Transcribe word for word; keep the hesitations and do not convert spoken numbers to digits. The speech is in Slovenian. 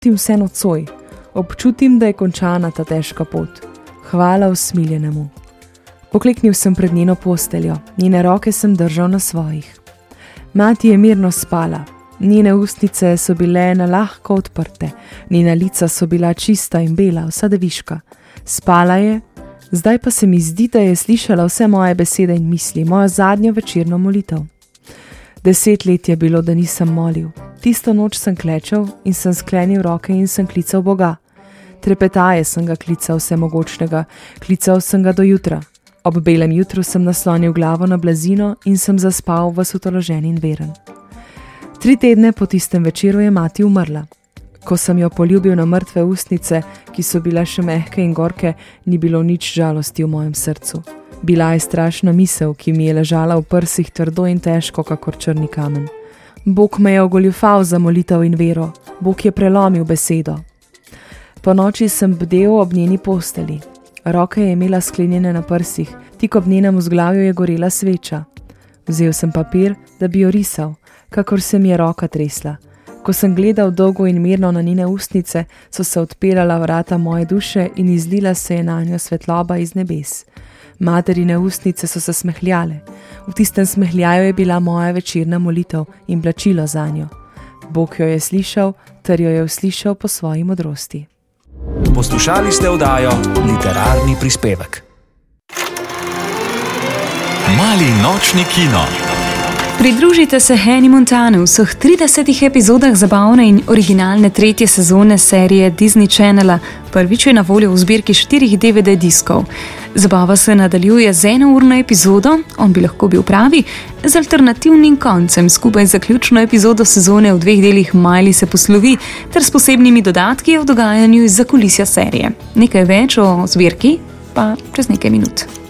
Občutim vse nocoj, občutim, da je končana ta težka pot. Hvala usmiljenemu. Pokleknil sem pred njeno posteljo, njene roke sem držal na svojih. Mati je mirno spala, njene ustnice so bile na lahko odprte, njena lica so bila čista in bela, vsa deviška. Spala je, zdaj pa se mi zdi, da je slišala vse moje besede in misli, mojo zadnjo večerno molitev. Deset let je bilo, da nisem molil. Tisto noč sem klečal in sem sklenil roke in sem klical Boga. Trepetaje sem ga klical vsemogočnega, klical sem ga do jutra. Ob belem jutru sem naslonil glavo na blazino in sem zaspal vas utoložen in veren. Tri tedne po tistem večeru je mati umrla. Ko sem jo poljubil na mrtve ustnice, ki so bile še mehke in gorke, ni bilo nič žalosti v mojem srcu. Bila je strašna misel, ki mi je ležala v prsih trdo in težko, kakor črni kamen. Bog me je ogoljufal za molitev in vero. Bog je prelomil besedo. Po noči sem bdel ob njeni posteli. Roke je imela sklenjene na prsih, tik ob njenem vzglavju je gorela sveča. Vzel sem papir, da bi jo risal, kakor se mi je roka tresla. Ko sem gledal dolgo in mirno na njene ustnice, so se odpirala vrata moje duše in izlila se je na njo svetloba iz nebes. Materine ustnice so se smehljale. V tistem smehljaju je bila moja večerna molitev in plačilo za njo. Bog jo je slišal, ter jo je uslišal po svoji modrosti. Poslušali ste oddajo Literarni prispevek. Mali nočni kino. Pridružite se Hannah Montana v vseh tridesetih epizodah zabavne in originalne tretje sezone serije Disney Channela. Prvič je na voljo v zbirki štirih D V D diskov. Zabava se nadaljuje z enourno epizodo, on bi lahko bil pravi, z alternativnim koncem skupaj z zaključno epizodo sezone v dveh delih Miley se poslovi, ter s posebnimi dodatki o dogajanju iz zakulisja serije. Nekaj več o zbirki pa čez nekaj minut.